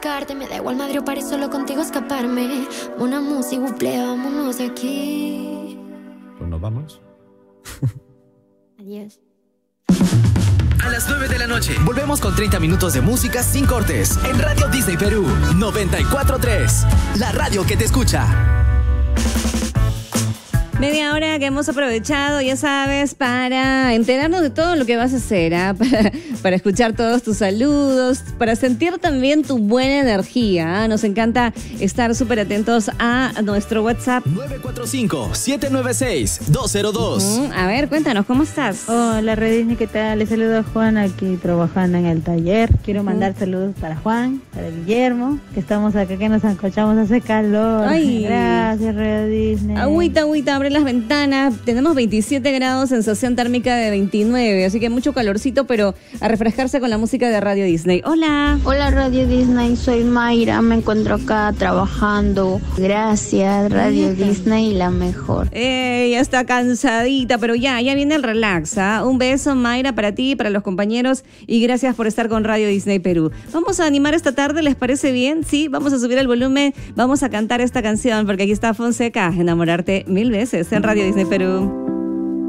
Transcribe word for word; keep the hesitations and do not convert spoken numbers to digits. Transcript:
Me da igual madre o paré solo contigo escaparme. Una música, buple, vámonos de aquí. Pues nos vamos. Adiós. A las nueve de la noche volvemos con treinta minutos de música sin cortes en Radio Disney Perú noventa y cuatro punto tres, la radio que te escucha. Media hora que hemos aprovechado, ya sabes, para enterarnos de todo lo que vas a hacer, ¿eh? para, para escuchar todos tus saludos, para sentir también tu buena energía. ¿eh? Nos encanta estar súper atentos a nuestro WhatsApp. nueve cuatro cinco, siete nueve seis, dos cero dos. Mm, a ver, cuéntanos, ¿cómo estás? Hola, Redisney, ¿qué tal? Les saludo a Juan aquí trabajando en el taller. Quiero mandar mm. saludos para Juan, para Guillermo, que estamos acá, que nos ancochamos, hace calor. Ay. Gracias, Redisney. Agüita, agüita, abre las ventanas. Tenemos veintisiete grados, sensación térmica de veintinueve, así que mucho calorcito, pero a refrescarse con la música de Radio Disney. Hola. Hola, Radio Disney, soy Mayra, me encuentro acá trabajando. Gracias, Radio Disney, la mejor. Eh, ya está cansadita, pero ya, ya viene el relax, ¿eh? Un beso, Mayra, para ti, para los compañeros, y gracias por estar con Radio Disney Perú. Vamos a animar esta tarde, ¿les parece bien? Sí, vamos a subir el volumen, vamos a cantar esta canción, porque aquí está Fonseca, Enamorarte Mil Veces, en Radio Disney Perú.